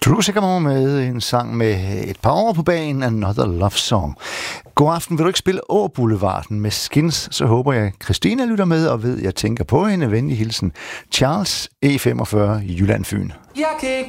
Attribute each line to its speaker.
Speaker 1: Truce kommer med en sang med et par år på banen, Another Love Song. God aften, vil du ikke spille Åboulevarden med Skins, så håber jeg, Christina lytter med og ved, jeg tænker på hende. Venlig hilsen, Charles E45, Jylland Fyn.